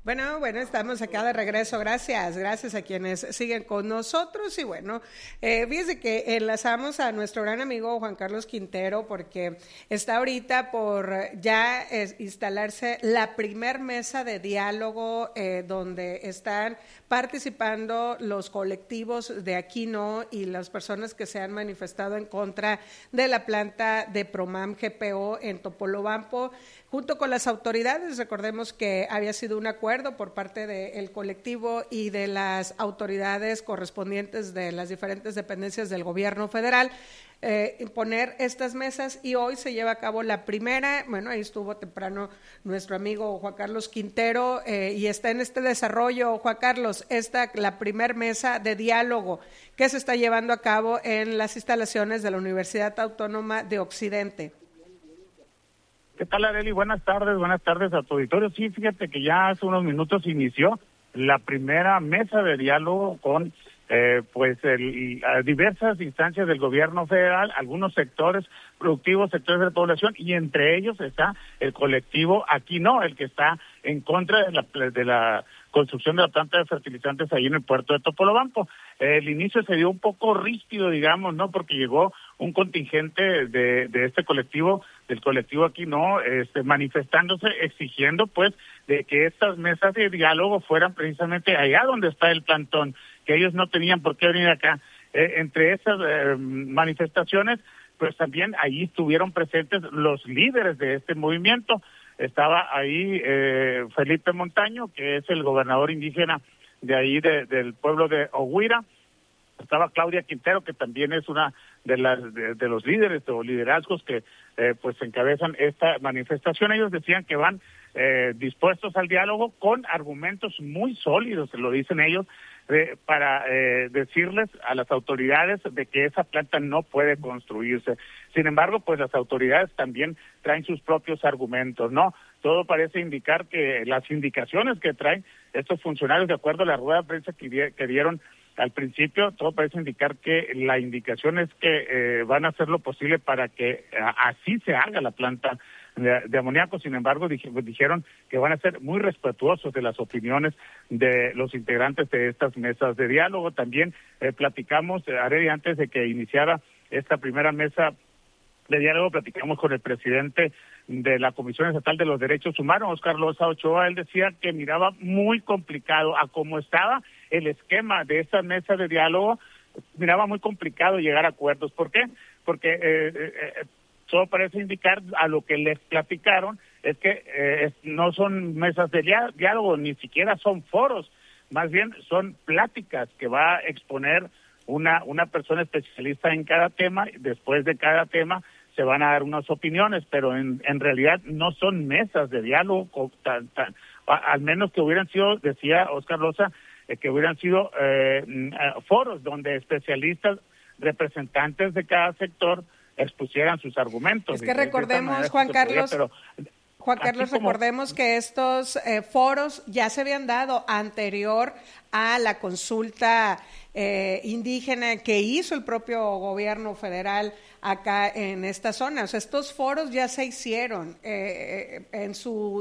Bueno, estamos acá de regreso. Gracias a quienes siguen con nosotros. Y bueno, fíjense que enlazamos a nuestro gran amigo Juan Carlos Quintero porque está ahorita por ya instalarse la primer mesa de diálogo donde están participando los colectivos de Aquino y las personas que se han manifestado en contra de la planta de Promam GPO en Topolobampo, junto con las autoridades. Recordemos que había sido un acuerdo por parte del colectivo y de las autoridades correspondientes de las diferentes dependencias del gobierno federal, poner estas mesas, y hoy se lleva a cabo la primera. Bueno, ahí estuvo temprano nuestro amigo Juan Carlos Quintero y está en este desarrollo, Juan Carlos, la primer mesa de diálogo que se está llevando a cabo en las instalaciones de la Universidad Autónoma de Occidente. ¿Qué tal, Arely? Buenas tardes a tu auditorio. Sí, fíjate que ya hace unos minutos inició la primera mesa de diálogo con diversas instancias del gobierno federal, algunos sectores productivos, sectores de la población, y entre ellos está el colectivo Aquino, el que está en contra de la construcción de la planta de fertilizantes ahí en el puerto de Topolobampo. El inicio se dio un poco ríspido, digamos, ¿no? Porque llegó un contingente de este colectivo, del colectivo Aquino, manifestándose, exigiendo pues de que estas mesas de diálogo fueran precisamente allá donde está el plantón, que ellos no tenían por qué venir acá. Entre esas manifestaciones, pues también ahí estuvieron presentes los líderes de este movimiento. Estaba ahí Felipe Montaño, que es el gobernador indígena de ahí del pueblo de Oguira. Estaba Claudia Quintero, que también es una de los líderes o liderazgos que pues encabezan esta manifestación. Ellos decían que van dispuestos al diálogo con argumentos muy sólidos, lo dicen ellos, para decirles a las autoridades de que esa planta no puede construirse. Sin embargo, pues las autoridades también traen sus propios argumentos, ¿no? Todo parece indicar que las indicaciones que traen estos funcionarios, de acuerdo a la rueda de prensa que dieron al principio, todo parece indicar que la indicación es que van a hacer lo posible para que así se haga la planta de amoníaco. Sin embargo, dijeron que van a ser muy respetuosos de las opiniones de los integrantes de estas mesas de diálogo. También platicamos, Arely, antes de que iniciara esta primera mesa de diálogo, platicamos con el presidente de la Comisión Estatal de los Derechos Humanos, Óscar Loza Ochoa. Él decía que miraba muy complicado a cómo estaba el esquema de esta mesa de diálogo, miraba muy complicado llegar a acuerdos. ¿Por qué? Porque todo parece indicar, a lo que les platicaron, es que no son mesas de diálogo, ni siquiera son foros, más bien son pláticas que va a exponer una persona especialista en cada tema. Después de cada tema se van a dar unas opiniones, pero en realidad no son mesas de diálogo, al menos que hubieran sido, decía Óscar Loza, que hubieran sido foros donde especialistas, representantes de cada sector, expusieran sus argumentos. Es que recordemos, Juan Carlos, recordemos que estos foros ya se habían dado anterior a la consulta indígena que hizo el propio gobierno federal acá en esta zona. O sea, estos foros ya se hicieron en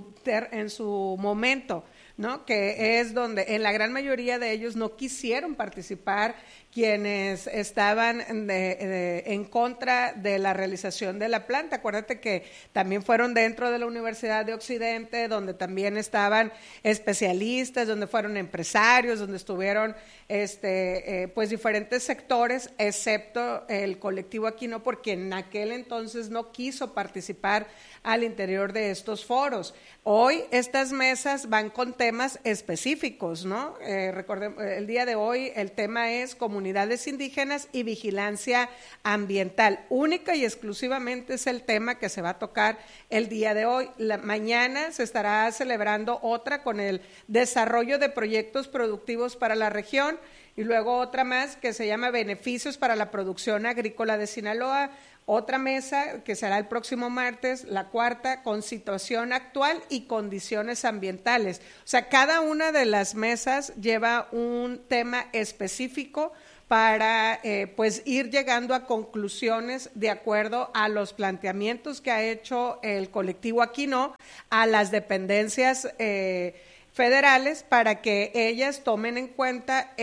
su momento, ¿no? Que es donde en la gran mayoría de ellos no quisieron participar quienes estaban en contra de la realización de la planta. Acuérdate que también fueron dentro de la Universidad de Occidente, donde también estaban especialistas, donde fueron empresarios, donde estuvieron pues diferentes sectores, excepto el colectivo Aquino, porque en aquel entonces no quiso participar al interior de estos foros. Hoy estas mesas van con temas específicos, ¿no? Recordemos, el día de hoy el tema es comunidades indígenas y vigilancia ambiental. Única y exclusivamente es el tema que se va a tocar el día de hoy. Mañana se estará celebrando otra con el desarrollo de proyectos productivos para la región, y luego otra más que se llama Beneficios para la Producción Agrícola de Sinaloa. Otra mesa que será el próximo martes, la cuarta, con situación actual y condiciones ambientales. O sea, cada una de las mesas lleva un tema específico para pues ir llegando a conclusiones de acuerdo a los planteamientos que ha hecho el colectivo Aquino a las dependencias federales para que ellas tomen en cuenta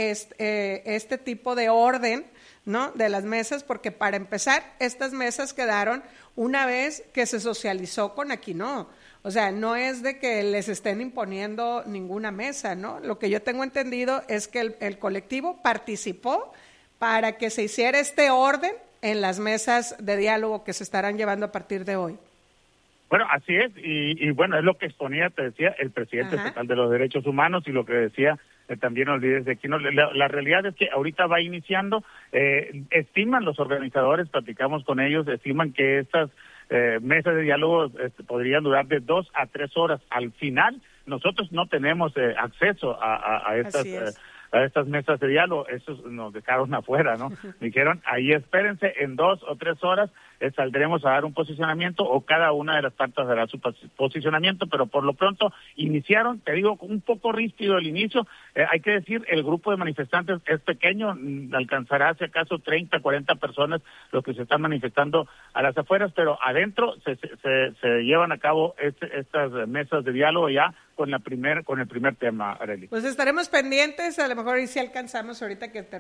este tipo de orden, ¿no?, de las mesas, porque para empezar, estas mesas quedaron una vez que se socializó con Aquino. O sea, no es de que les estén imponiendo ninguna mesa, ¿no? Lo que yo tengo entendido es que el colectivo participó para que se hiciera este orden en las mesas de diálogo que se estarán llevando a partir de hoy. Bueno, así es, y bueno, es lo que exponía, te decía, el presidente estatal de los derechos humanos, y lo que decía también olvides de Aquino. La realidad es que ahorita va iniciando, estiman los organizadores, platicamos con ellos, estiman que estas mesas de diálogo podrían durar de 2 a 3 horas. Al final, nosotros no tenemos acceso a estas mesas de diálogo, esos nos dejaron afuera, ¿no? Dijeron, ahí espérense, en 2 o 3 horas saldremos a dar un posicionamiento, o cada una de las partes dará su posicionamiento, pero por lo pronto iniciaron, te digo, un poco ríspido el inicio. Hay que decir, el grupo de manifestantes es pequeño, alcanzará si acaso 30, 40 personas los que se están manifestando a las afueras, pero adentro se llevan a cabo estas mesas de diálogo ya con el primer tema, Arely. Pues estaremos pendientes, a lo mejor y si alcanzamos ahorita que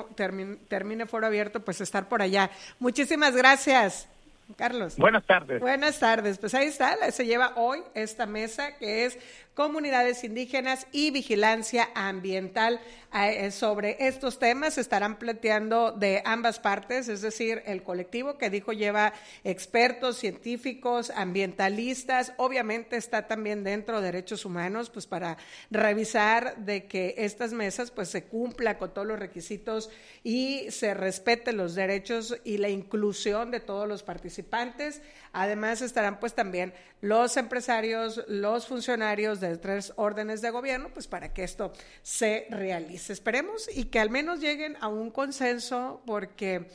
termine Foro Abierto, pues estar por allá. Muchísimas gracias, Carlos. Buenas tardes. Buenas tardes. Pues ahí está, se lleva hoy esta mesa que es comunidades indígenas y vigilancia ambiental. Sobre estos temas se estarán planteando de ambas partes, es decir, el colectivo que dijo lleva expertos, científicos, ambientalistas, obviamente está también dentro de derechos humanos, pues para revisar de que estas mesas pues se cumpla con todos los requisitos y se respete los derechos y la inclusión de todos los participantes. Además estarán pues también los empresarios, los funcionarios de 3 órdenes de gobierno, pues para que esto se realice. Esperemos y que al menos lleguen a un consenso, porque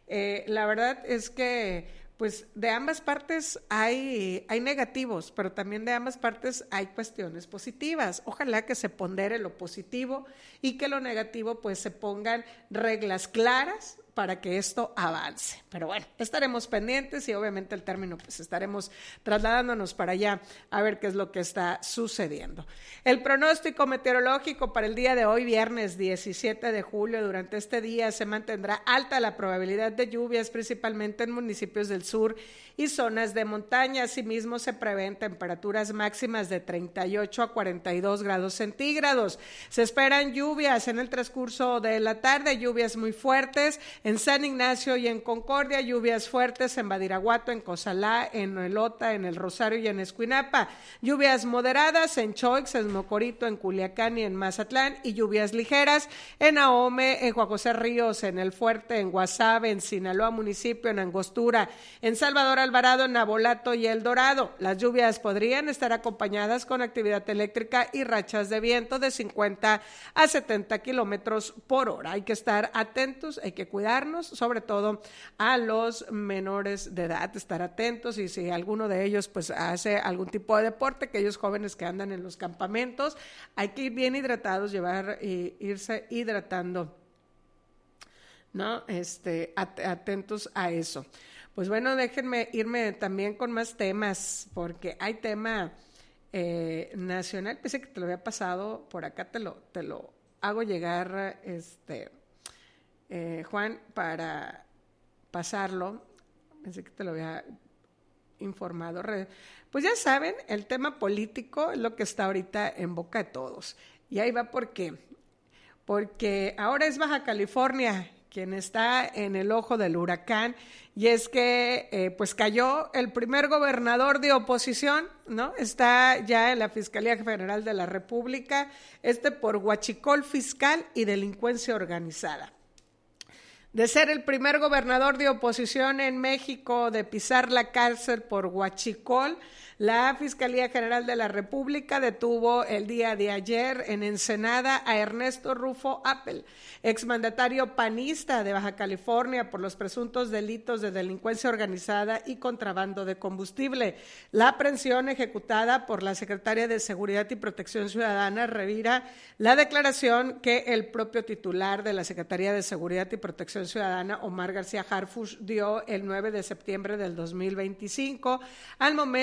la verdad es que pues de ambas partes hay negativos, pero también de ambas partes hay cuestiones positivas. Ojalá que se pondere lo positivo y que lo negativo pues se pongan reglas claras para que esto avance. Pero bueno, estaremos pendientes y obviamente el término pues estaremos trasladándonos para allá a ver qué es lo que está sucediendo. El pronóstico meteorológico para el día de hoy, viernes 17 de julio, durante este día se mantendrá alta la probabilidad de lluvias, principalmente en municipios del sur y zonas de montaña. Asimismo, se prevén temperaturas máximas de 38 a 42 grados centígrados. Se esperan lluvias en el transcurso de la tarde, lluvias muy fuertes en San Ignacio y en Concordia, lluvias fuertes en Badiraguato, en Cozalá, en Elota, en El Rosario y en Escuinapa, lluvias moderadas en Choix, en Mocorito, en Culiacán y en Mazatlán, y lluvias ligeras en Ahome, en Juan José Ríos, en El Fuerte, en Guasave, en Sinaloa municipio, en Angostura, en Salvador Alvarado, en Nabolato y El Dorado. Las lluvias podrían estar acompañadas con actividad eléctrica y rachas de viento de 50 a 70 kilómetros por hora. Hay que estar atentos, hay que cuidarnos, sobre todo a los menores de edad, estar atentos, y si alguno de ellos pues hace algún tipo de deporte, aquellos jóvenes que andan en los campamentos, hay que ir bien hidratados, irse hidratando, ¿no? Atentos a eso. Pues bueno, déjenme irme también con más temas, porque hay tema nacional. Pensé que te lo había pasado por acá, te lo hago llegar, Juan, para pasarlo. Pensé que te lo había informado. Pues ya saben, el tema político es lo que está ahorita en boca de todos. Y ahí va por qué. Porque ahora es Baja California quien está en el ojo del huracán, y es que pues cayó el primer gobernador de oposición, ¿no? Está ya en la Fiscalía General de la República, por huachicol fiscal y delincuencia organizada. De ser el primer gobernador de oposición en México de pisar la cárcel por huachicol, la Fiscalía General de la República detuvo el día de ayer en Ensenada a Ernesto Rufo Appel, exmandatario panista de Baja California, por los presuntos delitos de delincuencia organizada y contrabando de combustible. La aprehensión ejecutada por la secretaria de Seguridad y Protección Ciudadana revira la declaración que el propio titular de la Secretaría de Seguridad y Protección Ciudadana, Omar García Harfuch, dio el 9 de septiembre del 2025. Al momento dijo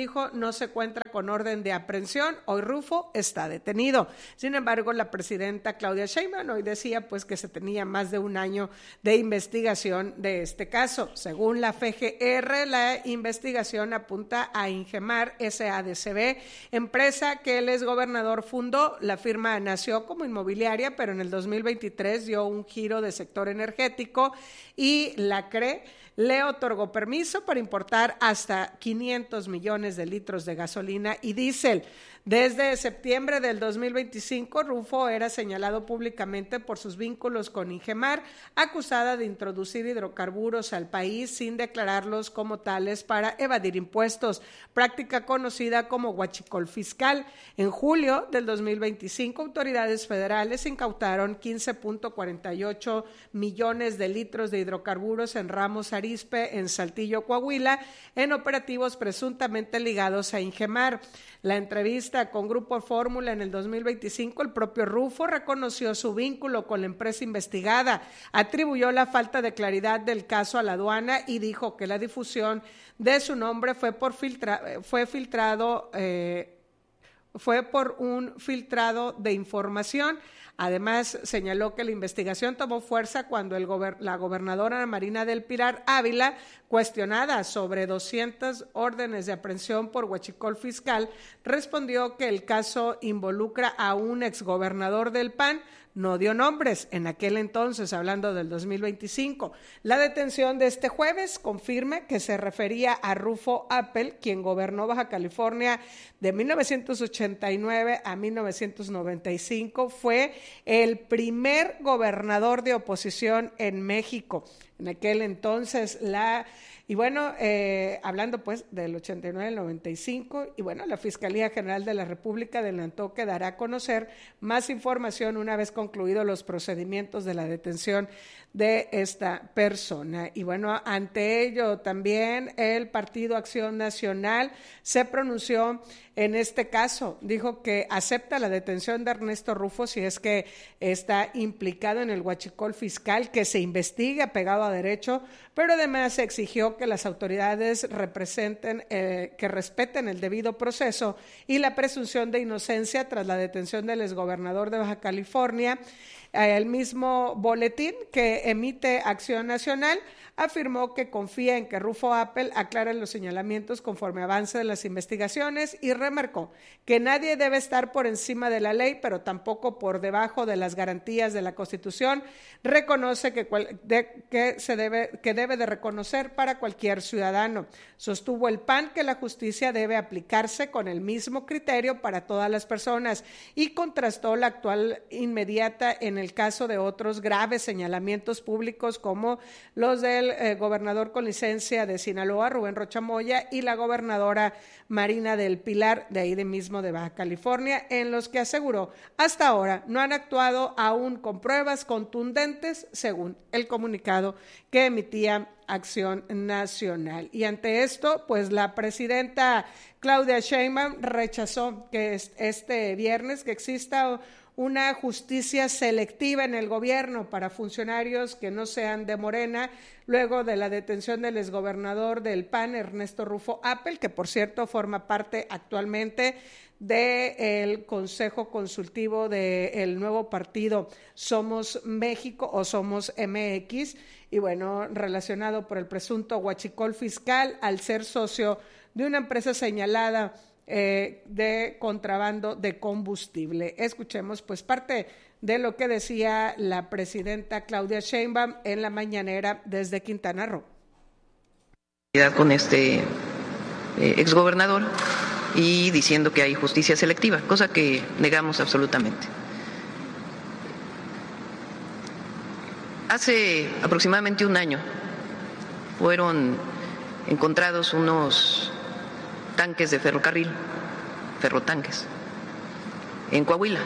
dijo no se encuentra con orden de aprehensión. Hoy Rufo está detenido. Sin embargo, la presidenta Claudia Sheinbaum hoy decía pues que se tenía más de un año de investigación de este caso. Según la FGR, la investigación apunta a Ingemar SADCB, empresa que el exgobernador fundó. La firma nació como inmobiliaria, pero en el 2023 dio un giro de sector energético y la CRE le otorgó permiso para importar hasta 500 millones de litros de gasolina y diésel. Desde septiembre del 2025, Rufo era señalado públicamente por sus vínculos con Ingemar, acusada de introducir hidrocarburos al país sin declararlos como tales para evadir impuestos, práctica conocida como huachicol fiscal. En julio del 2025, autoridades federales incautaron 15.48 millones de litros de hidrocarburos en Ramos Arizpe, en Saltillo, Coahuila, en operativos presuntamente ligados a Ingemar. La entrevista con Grupo Fórmula en el 2025, el propio Rufo reconoció su vínculo con la empresa investigada, atribuyó la falta de claridad del caso a la aduana y dijo que la difusión de su nombre fue por un filtrado de información. Además, señaló que la investigación tomó fuerza cuando la gobernadora Marina del Pilar Ávila, cuestionada sobre 200 órdenes de aprehensión por huachicol fiscal, respondió que el caso involucra a un exgobernador del PAN. No dio nombres en aquel entonces, hablando del 2025. La detención de este jueves confirma que se refería a Rufo Appel, quien gobernó Baja California de 1989 a 1995. Fue el primer gobernador de oposición en México. En aquel entonces hablando pues del 89 al 95, y bueno, la Fiscalía General de la República adelantó que dará a conocer más información una vez concluidos los procedimientos de la detención de esta persona. Y bueno, ante ello también el Partido Acción Nacional se pronunció en este caso. Dijo que acepta la detención de Ernesto Rufo si es que está implicado en el huachicol fiscal, que se investigue apegado a derecho, pero además exigió que las autoridades respeten el debido proceso y la presunción de inocencia tras la detención del exgobernador de Baja California. El mismo boletín que emite Acción Nacional afirmó que confía en que Rufo Appel aclare los señalamientos conforme avance de las investigaciones y remarcó que nadie debe estar por encima de la ley, pero tampoco por debajo de las garantías de la Constitución. Reconoce que debe de reconocer para cualquier ciudadano. Sostuvo el PAN que la justicia debe aplicarse con el mismo criterio para todas las personas y contrastó la actual inmediata en el caso de otros graves señalamientos públicos como los del gobernador con licencia de Sinaloa, Rubén Rocha Moya, y la gobernadora Marina del Pilar, de ahí de mismo de Baja California, en los que aseguró hasta ahora no han actuado aún con pruebas contundentes, según el comunicado que emitía Acción Nacional. Y ante esto, pues la presidenta Claudia Sheinbaum rechazó que este viernes que exista una justicia selectiva en el gobierno para funcionarios que no sean de Morena, luego de la detención del exgobernador del PAN, Ernesto Rufo Appel, que por cierto forma parte actualmente del Consejo Consultivo del nuevo partido Somos México o Somos MX, y bueno, relacionado por el presunto huachicol fiscal al ser socio de una empresa señalada de contrabando de combustible. Escuchemos pues parte de lo que decía la presidenta Claudia Sheinbaum en la mañanera desde Quintana Roo. Con este exgobernador y diciendo que hay justicia selectiva, cosa que negamos absolutamente. Hace aproximadamente un año fueron encontrados unos tanques de ferrocarril, ferrotanques, en Coahuila,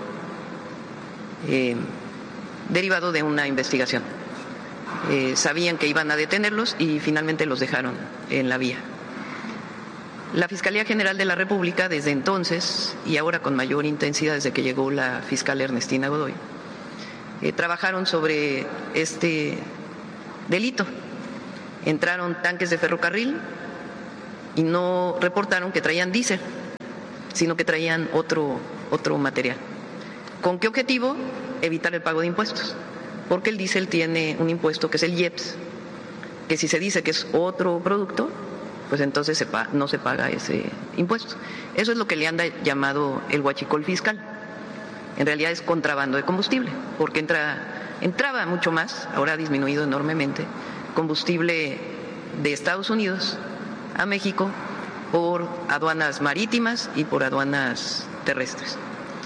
derivado de una investigación. Sabían que iban a detenerlos y finalmente los dejaron en la vía. La Fiscalía General de la República, desde entonces, y ahora con mayor intensidad desde que llegó la fiscal Ernestina Godoy, trabajaron sobre este delito. Entraron tanques de ferrocarril y no reportaron que traían diésel, sino que traían otro material. ¿Con qué objetivo? Evitar el pago de impuestos, porque el diésel tiene un impuesto que es el IEPS, que si se dice que es otro producto, pues entonces no se paga ese impuesto. Eso es lo que le han llamado el huachicol fiscal. En realidad es contrabando de combustible, porque entraba mucho más, ahora ha disminuido enormemente, combustible de Estados Unidos a México por aduanas marítimas y por aduanas terrestres.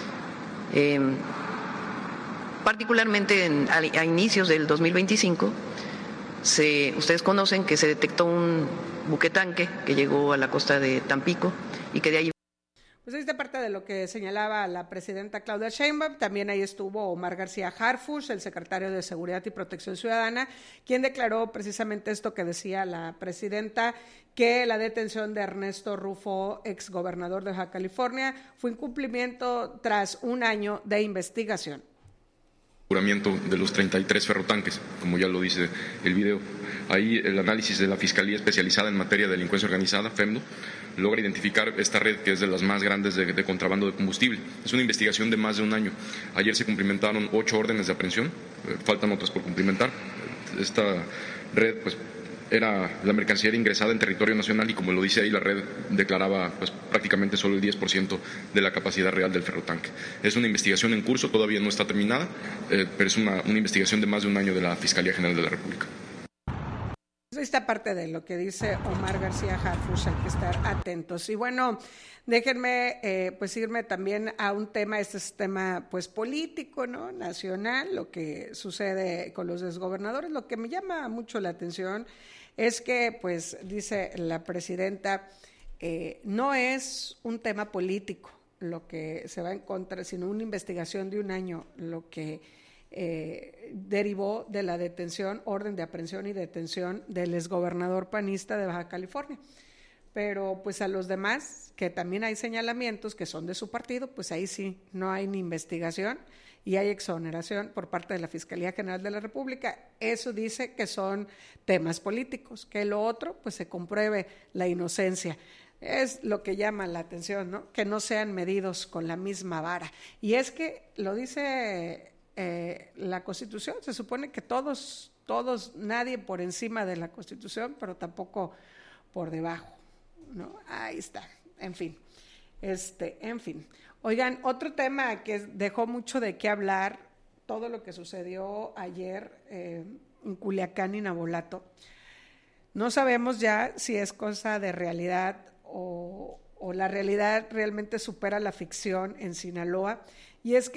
Particularmente a inicios del 2025, ustedes conocen que se detectó un buquetanque que llegó a la costa de Tampico y que de ahí... Pues esta parte de lo que señalaba la presidenta Claudia Sheinbaum. También ahí estuvo Omar García Harfuch, el secretario de Seguridad y Protección Ciudadana, quien declaró precisamente esto que decía la presidenta, que la detención de Ernesto Rufo, exgobernador de Baja California, fue incumplimiento tras un año de investigación. De los 33 ferrotanques, como ya lo dice el video. Ahí el análisis de la Fiscalía Especializada en Materia de Delincuencia Organizada, FEMDO, logra identificar esta red que es de las más grandes de contrabando de combustible. Es una investigación de más de un año. Ayer se cumplimentaron 8 órdenes de aprehensión, faltan otras por cumplimentar. Esta red, pues, la mercancía era ingresada en territorio nacional y, como lo dice ahí, la red declaraba pues prácticamente solo el 10% de la capacidad real del ferrotanque. Es una investigación en curso, todavía no está terminada, pero es una investigación de más de un año de la Fiscalía General de la República. Esta parte de lo que dice Omar García Harfuch, hay que estar atentos. Y bueno, déjenme pues irme también a un tema, este es tema pues político, ¿no? Nacional, lo que sucede con los exgobernadores. Lo que me llama mucho la atención es que, pues, dice la presidenta, no es un tema político lo que se va en contra, sino una investigación de un año, lo que derivó de la detención, orden de aprehensión y detención del exgobernador panista de Baja California. Pero pues a los demás, que también hay señalamientos que son de su partido, pues ahí sí no hay ni investigación y hay exoneración por parte de la Fiscalía General de la República. Eso dice que son temas políticos, que lo otro pues se compruebe la inocencia. Es lo que llama la atención, ¿no? Que no sean medidos con la misma vara. Y es que lo dice la Constitución, se supone que todos, nadie por encima de la Constitución, pero tampoco por debajo, ¿no? Ahí está, en fin. Oigan, otro tema que dejó mucho de qué hablar, todo lo que sucedió ayer en Culiacán y Navolato. No sabemos ya si es cosa de realidad o la realidad realmente supera la ficción en Sinaloa. Y es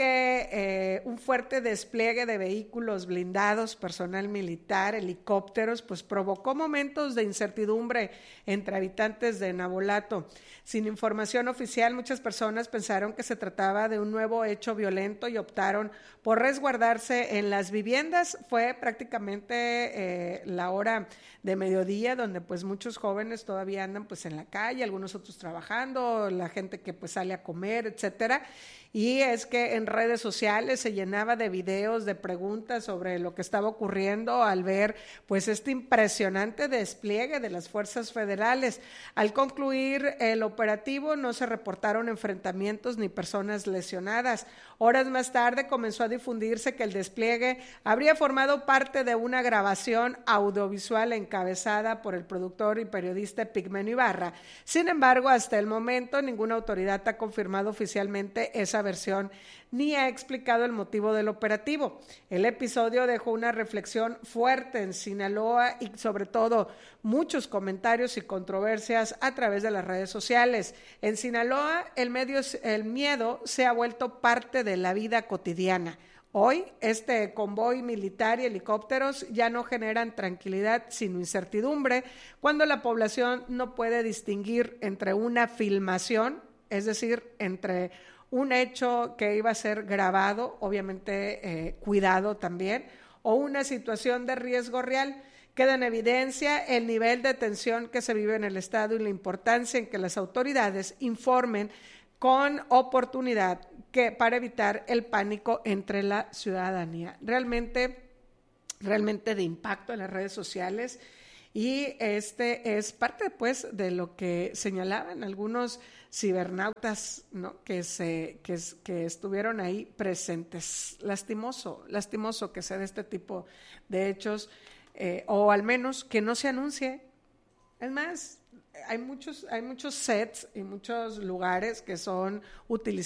que un fuerte despliegue de vehículos blindados, personal militar, helicópteros, pues provocó momentos de incertidumbre entre habitantes de Navolato. Sin información oficial, muchas personas pensaron que se trataba de un nuevo hecho violento y optaron por resguardarse en las viviendas. Fue prácticamente la hora de mediodía, donde pues muchos jóvenes todavía andan pues en la calle, algunos otros trabajando, la gente que pues sale a comer, etcétera. Y es que en redes sociales se llenaba de videos, de preguntas sobre lo que estaba ocurriendo al ver pues este impresionante despliegue de las fuerzas federales. Al concluir el operativo no se reportaron enfrentamientos ni personas lesionadas. Horas más tarde comenzó a difundirse que el despliegue habría formado parte de una grabación audiovisual encabezada por el productor y periodista Pigmenio Ibarra. Sin embargo, hasta el momento ninguna autoridad ha confirmado oficialmente esa versión ni ha explicado el motivo del operativo. El episodio dejó una reflexión fuerte en Sinaloa y sobre todo muchos comentarios y controversias a través de las redes sociales. En Sinaloa el miedo se ha vuelto parte de la vida cotidiana. Hoy este convoy militar y helicópteros ya no generan tranquilidad sino incertidumbre cuando la población no puede distinguir entre una filmación, es decir, entre un hecho que iba a ser grabado, obviamente cuidado también, o una situación de riesgo real. Queda en evidencia el nivel de tensión que se vive en el Estado y la importancia en que las autoridades informen con oportunidad para evitar el pánico entre la ciudadanía. Realmente de impacto en las redes sociales. Y este es parte, pues, de lo que señalaban algunos cibernautas, ¿no? que estuvieron ahí presentes. Lastimoso que se dé este tipo de hechos, o al menos que no se anuncie. Es más, hay muchos sets y muchos lugares que son utilizados